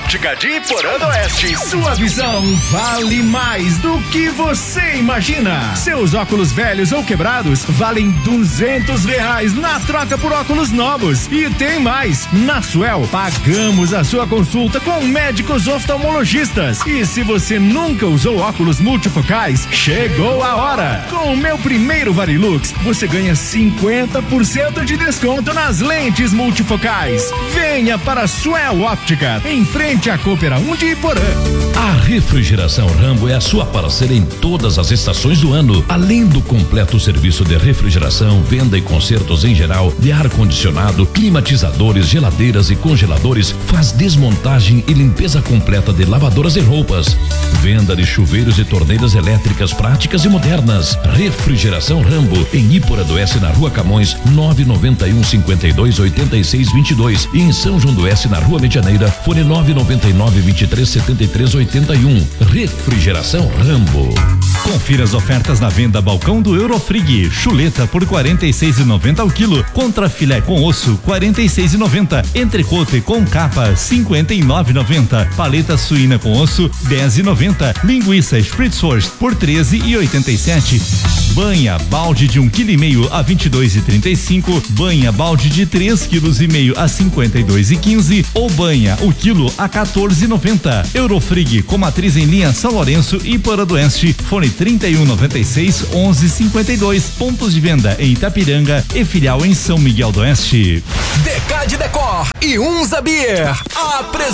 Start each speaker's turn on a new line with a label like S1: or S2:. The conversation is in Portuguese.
S1: Óptica de Iporã do Oeste.
S2: Sua visão vale mais do que você imagina. Seus óculos velhos ou quebrados valem R$200 na troca por óculos novos. E tem mais, na Suel pagamos a sua consulta com médicos oftalmologistas. E se você nunca usou óculos multifocais, chegou a hora. Com o meu primeiro Varilux, você ganha 50% de desconto nas lentes multifocais. Venha para a Suel Óptica, em frente à Coopera 1 de Iporã.
S3: A Refrigeração Rambo é a sua parceira em todas as estações do ano. Além do completo serviço de refrigeração, venda e consertos em geral, de ar-condicionado, climatizadores, geladeiras e congeladores, faz desmontagem e limpeza completa de lavadoras e roupas. Venda de chuveiros e torneiras elétricas práticas e modernas. Refrigeração Rambo, em Iporã do Oeste, na Rua Camões, 991 52 86 22 e em São João do Oeste, na Rua Medianeira, fone 999 23 73 81. Refrigeração Rambo.
S4: Confira as ofertas na venda balcão do Eurofrig. Chuleta por R$46,90 ao quilo. Contra filé com osso, R$46,90. Entrecote com capa, R$59,90. Paleta suína com osso, R$10,90. Linguiça Spritzwurst por R$13,87. Banha balde de 1,5 kg a R$22,35. Banha balde de 3,5 kg a R$52,15. Ou banha o quilo a R$14,90. Eurofrig com matriz em linha São Lourenço e Iporã do Oeste. Fone 3196 1152. Pontos de venda em Itapiranga e filial em São Miguel do Oeste.
S1: Decade Decor e Unza Beer